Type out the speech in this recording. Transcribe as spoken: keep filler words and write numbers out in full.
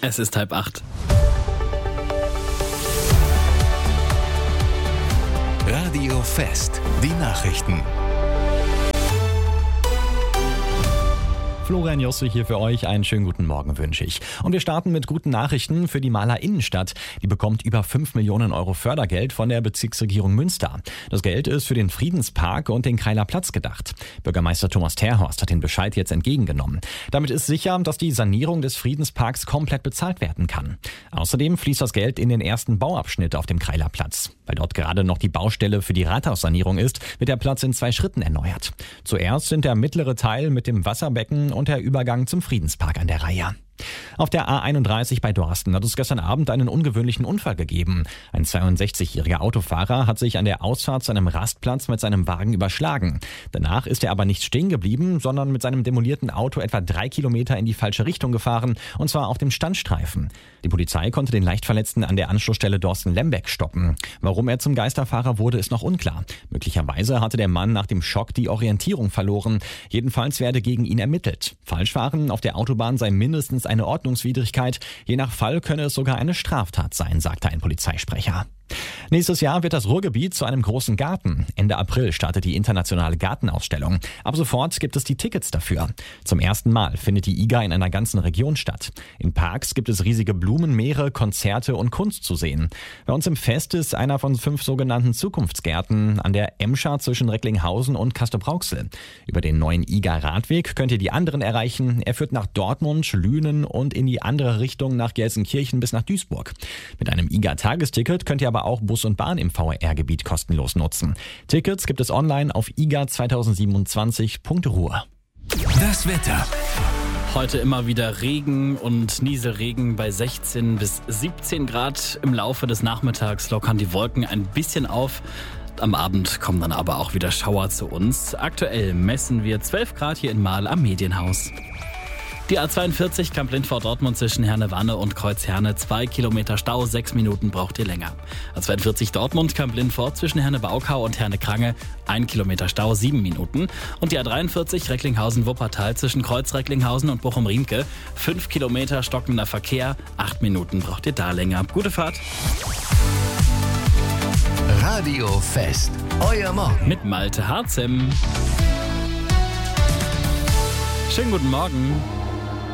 Es ist halb acht. Radio Fest, die Nachrichten. Florian Josse hier für euch. Einen schönen guten Morgen wünsche ich. Und wir starten mit guten Nachrichten für die Maler Innenstadt. Die bekommt über fünf Millionen Euro Fördergeld von der Bezirksregierung Münster. Das Geld ist für den Friedenspark und den Kreiler Platz gedacht. Bürgermeister Thomas Terhorst hat den Bescheid jetzt entgegengenommen. Damit ist sicher, dass die Sanierung des Friedensparks komplett bezahlt werden kann. Außerdem fließt das Geld in den ersten Bauabschnitt auf dem Kreiler Platz. Weil dort gerade noch die Baustelle für die Rathaussanierung ist, wird der Platz in zwei Schritten erneuert. Zuerst sind der mittlere Teil mit dem Wasserbecken und der Übergang zum Friedenspark an der Reihe. Auf der A einunddreißig bei Dorsten hat es gestern Abend einen ungewöhnlichen Unfall gegeben. Ein zweiundsechzigjähriger Autofahrer hat sich an der Ausfahrt zu einem Rastplatz mit seinem Wagen überschlagen. Danach ist er aber nicht stehen geblieben, sondern mit seinem demolierten Auto etwa drei Kilometer in die falsche Richtung gefahren, und zwar auf dem Standstreifen. Die Polizei konnte den Leichtverletzten an der Anschlussstelle Dorsten-Lembeck stoppen. Warum er zum Geisterfahrer wurde, ist noch unklar. Möglicherweise hatte der Mann nach dem Schock die Orientierung verloren. Jedenfalls werde gegen ihn ermittelt. Falschfahren auf der Autobahn sei mindestens eine Ordnungswidrigkeit. Je nach Fall könne es sogar eine Straftat sein, sagte ein Polizeisprecher. Nächstes Jahr wird das Ruhrgebiet zu einem großen Garten. Ende April startet die internationale Gartenausstellung. Ab sofort gibt es die Tickets dafür. Zum ersten Mal findet die I G A in einer ganzen Region statt. In Parks gibt es riesige Blumenmeere, Konzerte und Kunst zu sehen. Bei uns im Fest ist einer von fünf sogenannten Zukunftsgärten an der Emscher zwischen Recklinghausen und Castrop-Rauxel. Über den neuen I G A-Radweg könnt ihr die anderen erreichen. Er führt nach Dortmund, Lünen und in die andere Richtung nach Gelsenkirchen bis nach Duisburg. Mit einem I G A-Tagesticket könnt ihr aber auch Bus und Bahn im V R R-Gebiet kostenlos nutzen. Tickets gibt es online auf i g a zwanzig siebenundzwanzig punkt ruhr. Das Wetter. Heute immer wieder Regen und Nieselregen bei sechzehn bis siebzehn Grad. Im Laufe des Nachmittags lockern die Wolken ein bisschen auf. Am Abend kommen dann aber auch wieder Schauer zu uns. Aktuell messen wir zwölf Grad hier in Marl am Medienhaus. Die A zweiundvierzig Kamp-Lindfort-Dortmund zwischen Herne-Wanne und Kreuzherne. Zwei Kilometer Stau, sechs Minuten braucht ihr länger. A zweiundvierzig Dortmund Kamp-Lindfort zwischen Herne-Baukau und Herne-Krange. Ein Kilometer Stau, sieben Minuten. Und die A dreiundvierzig Recklinghausen-Wuppertal zwischen Kreuz-Recklinghausen und Bochum-Riemke. Fünf Kilometer stockender Verkehr, acht Minuten braucht ihr da länger. Gute Fahrt. Radio Fest, euer Morgen. Mit Malte Harzem. Schönen guten Morgen.